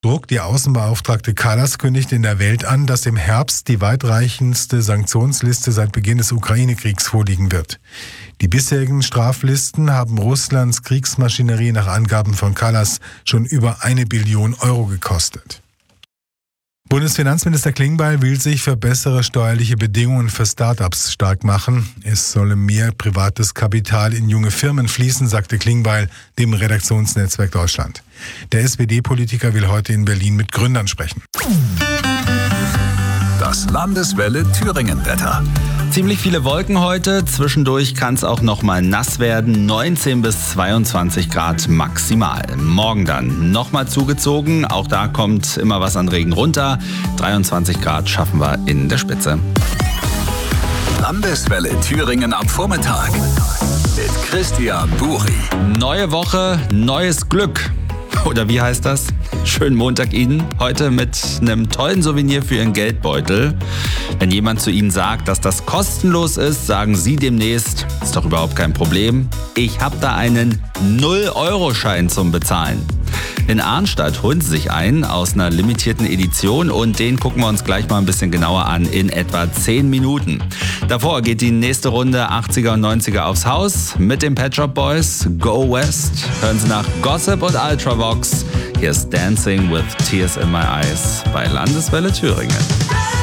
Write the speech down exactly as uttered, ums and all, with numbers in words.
Druck. Die Außenbeauftragte Kallas kündigt in der Welt an, dass im Herbst die weitreichendste Sanktionsliste seit Beginn des Ukraine-Kriegs vorliegen wird. Die bisherigen Straflisten haben Russlands Kriegsmaschinerie nach Angaben von Kallas schon über eine Billion Euro gekostet. Bundesfinanzminister Klingbeil will sich für bessere steuerliche Bedingungen für Start-ups stark machen. Es solle mehr privates Kapital in junge Firmen fließen, sagte Klingbeil dem Redaktionsnetzwerk Deutschland. Der S P D-Politiker will heute in Berlin mit Gründern sprechen. Das Landeswelle Thüringen-Wetter. Ziemlich viele Wolken heute, zwischendurch kann es auch noch mal nass werden, neunzehn bis zweiundzwanzig Grad maximal. Morgen dann nochmal zugezogen, auch da kommt immer was an Regen runter, dreiundzwanzig Grad schaffen wir in der Spitze. Landeswelle Thüringen am Vormittag mit Christian Buri. Neue Woche, neues Glück. Oder wie heißt das? Schönen Montag Ihnen. Heute mit einem tollen Souvenir für Ihren Geldbeutel. Wenn jemand zu Ihnen sagt, dass das kostenlos ist, sagen Sie demnächst, ist doch überhaupt kein Problem. Ich habe da einen null Euro Schein zum Bezahlen. In Arnstadt holen Sie sich einen aus einer limitierten Edition und den gucken wir uns gleich mal ein bisschen genauer an in etwa zehn Minuten. Davor geht die nächste Runde achtziger und neunziger aufs Haus mit den Pet Shop Boys. Go West. Hören Sie nach Gossip und Ultravox. Hier ist Dancing with Tears in My Eyes bei Landeswelle Thüringen.